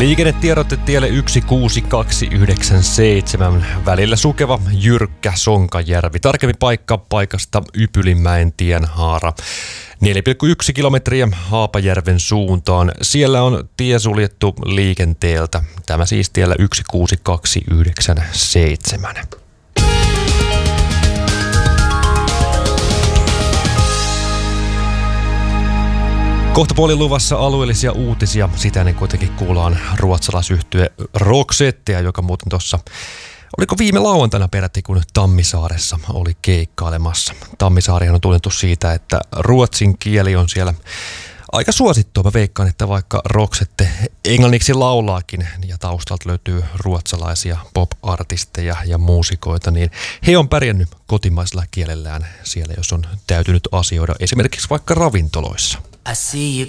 Liikennetiedotte tielle 16297. Välillä sukeva jyrkkä Sonkajärvi. Tarkemmin paikasta Ypylinmäen tienhaara. 4,1 kilometriä Haapajärven suuntaan. Siellä on tie suljettu liikenteeltä. Tämä siis tiellä 16297. Kohta puolin luvassa alueellisia uutisia. Sitä ennen kuitenkin kuullaan ruotsalaisyhtye Roxettea, joka muuten tuossa, oliko viime lauantaina peräti, kun Tammisaaressa oli keikkailemassa. Tammisaarihan on tunnettu siitä, että ruotsin kieli on siellä aika suosittua. Mä veikkaan, että vaikka Roxette englanniksi laulaakin ja taustalta löytyy ruotsalaisia pop-artisteja ja muusikoita, niin he on pärjännyt kotimaisella kielellään siellä, jos on täytynyt asioida esimerkiksi vaikka ravintoloissa. I see you